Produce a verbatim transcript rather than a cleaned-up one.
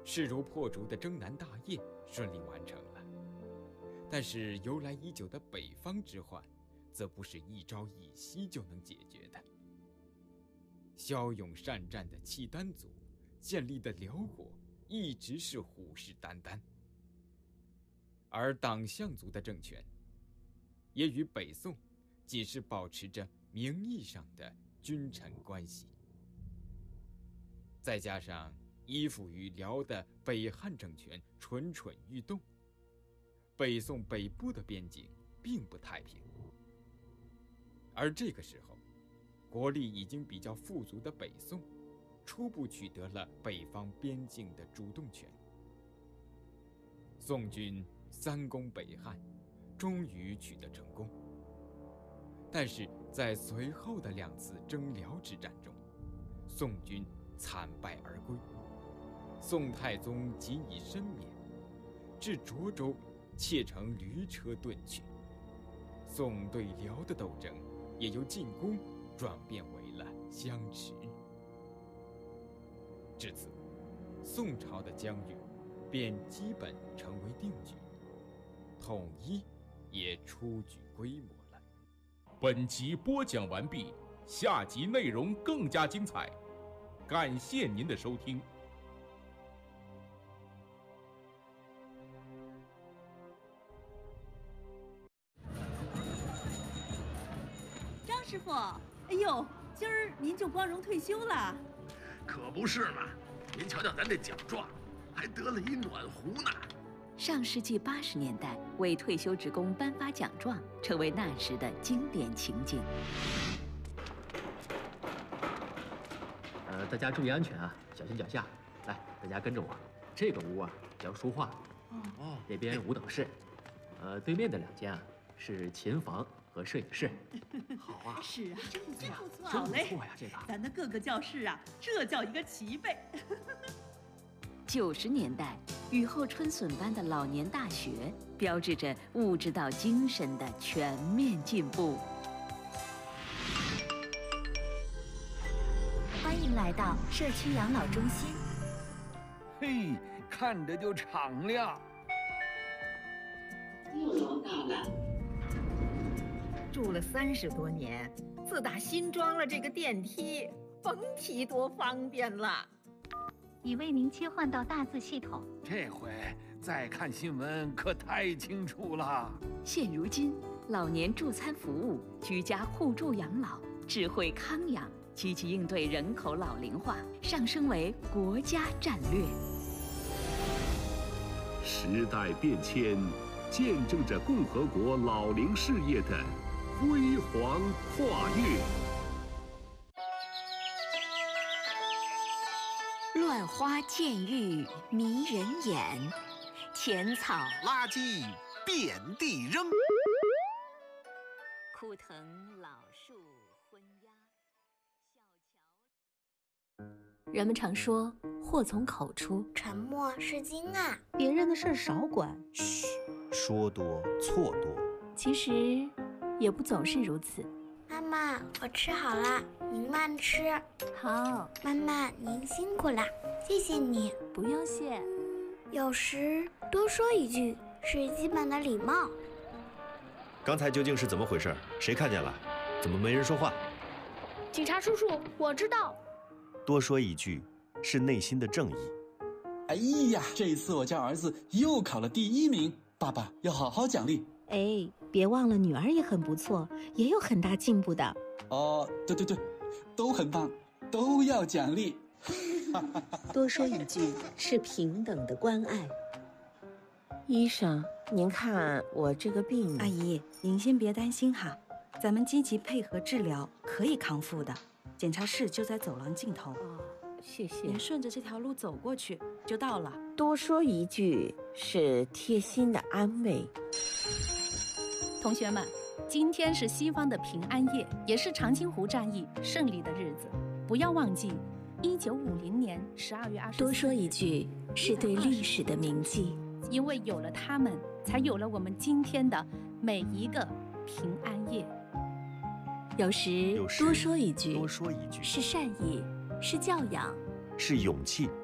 势如破竹的征南大业顺利完成了。但是由来已久的北方之患，则不是一朝一夕就能解决的。骁勇善战的契丹族建立的辽国一直是虎视眈眈，而党项族的政权也与北宋仅是保持着名义上的君臣关系。再加上依附于辽的北汉政权蠢蠢欲动，北宋北部的边境并不太平。而这个时候，国力已经比较富足的北宋初步取得了北方边境的主动权。宋军三攻北汉，终于取得成功。但是在随后的两次征辽之战中，宋军惨败而归，宋太宗仅以身免，至涿州窃乘驴车遁去。宋对辽的斗争也由进攻转变为了相持。至此，宋朝的疆域便基本成为定局，统一也初具规模了。 本集播讲完毕，下集内容更加精彩，感谢您的收听。 张师傅，哎呦，今儿您就光荣退休了？ 可不是嘛！您瞧瞧咱这奖状，还得了一暖壶呢。 上世纪八十年代，为退休职工颁发奖状，成为那时的经典情景。 呃，大家注意安全啊，小心脚下。来，大家跟着我。这个屋啊叫书画，哦，那边舞蹈室，呃，对面的两间啊是琴房和摄影室。好啊， 是啊，真不错，不错， 真不好嘞。 错呀，这个。 咱的各个教室啊，这叫一个齐备。 九十年代，雨后春笋般的老年大学，标志着物质到精神的全面进步。 欢迎来到社区养老中心。 嘿，看着就敞亮。 又怎么办呢？ 住了三十多年，自打新装了这个电梯，甭提多方便了。 已为您切换到大字系统。 这回再看新闻可太清楚了。 现如今，老年助餐服务、居家互助养老、智慧康养，积极应对人口老龄化，上升为国家战略。 时代变迁，见证着共和国老龄事业的辉煌跨越。 乱花渐欲迷人眼，浅草垃圾遍地扔。 枯藤老树昏鸦，小桥。 人们常说祸从口出， 沉默是金啊。 别人的事少管， 嘘，说多错多。 其实也不总是如此。 妈妈，我吃好了，您慢吃。 好， 妈妈您辛苦了，谢谢你。 不用谢。 有时多说一句是基本的礼貌。 刚才究竟是怎么回事？谁看见了？怎么没人说话？ 警察叔叔，我知道。 多说一句是内心的正义。 哎呀，这次我家儿子又考了第一名，爸爸要好好奖励。 哎，别忘了女儿也很不错，也有很大进步的。 哦，对对对，都很棒，都要奖励。 多说一句是平等的关爱。 医生，您看我这个病…… 阿姨，您先别担心哈，咱们积极配合治疗，可以康复的。检查室就在走廊尽头。 哦，谢谢。 您顺着这条路走过去就到了。 多说一句是贴心的安慰。 同学们，今天是西方的平安夜，也是长津湖战役胜利的日子。不要忘记，一九五零年十二月二十四日。 多说一句是对历史的铭记。 因为有了他们，才有了我们今天的每一个平安夜。 有时多说一句， 多说一句是善意，是教养， 是勇气。